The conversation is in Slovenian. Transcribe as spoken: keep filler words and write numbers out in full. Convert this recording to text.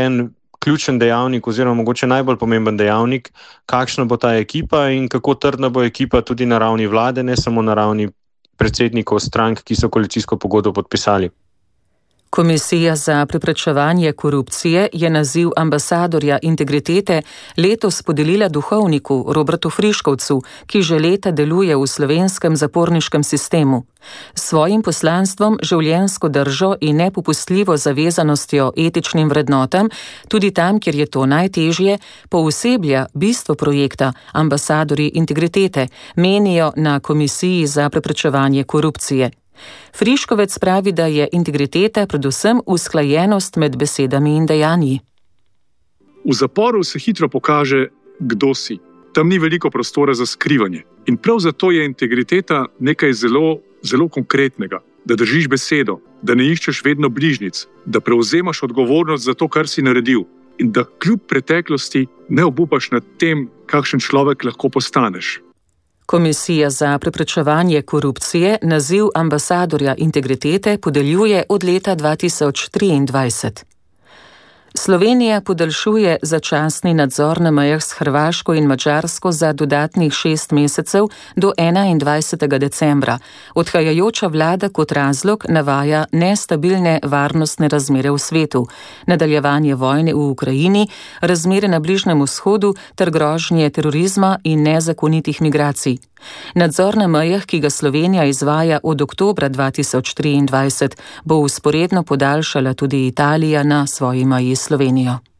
en ključen dejavnik oziroma mogoče najbolj pomemben dejavnik, kakšna bo ta ekipa in kako trdna bo ekipa tudi na ravni vlade, ne samo na ravni predsednikov strank, ki so koalicijsko pogodbo podpisali. Komisija za preprečevanje korupcije je naziv ambasadorja integritete letos podelila duhovniku Robertu Friškovcu, ki že leta deluje v slovenskem zaporniškem sistemu. S svojim poslanstvom, življenjsko držo in nepopustljivo zavezanostjo etičnim vrednotam, tudi tam, kjer je to najtežje, pooseblja bistvo projekta Ambasadorji integritete, menijo na Komisiji za preprečevanje korupcije. Friškovec pravi, da je integriteta predvsem usklajenost med besedami in dejanji. V zaporu se hitro pokaže, kdo si. Tam ni veliko prostora za skrivanje. In prav zato je integriteta nekaj zelo, zelo konkretnega. Da držiš besedo, da ne iščeš vedno bližnjic, da prevzemaš odgovornost za to, kar si naredil in da kljub preteklosti ne obupaš nad tem, kakšen človek lahko postaneš. Komisija za preprečevanje korupcije naziv ambasadorja integritete podeljuje od leta dva tisoč triindvajset. Slovenija podaljšuje začasni nadzor na mejah s Hrvaško in Madžarsko za dodatnih šest mesecev do enaindvajsetega decembra. Odhajajoča vlada kot razlog navaja nestabilne varnostne razmere v svetu, nadaljevanje vojne v Ukrajini, razmere na Bližnjem vzhodu ter grožnje terorizma in nezakonitih migracij. Nadzor na mejah, ki ga Slovenija izvaja od oktobra dva tisoč triindvajset, bo vzporedno podaljšala tudi Italija na svoji meji s Slovenijo.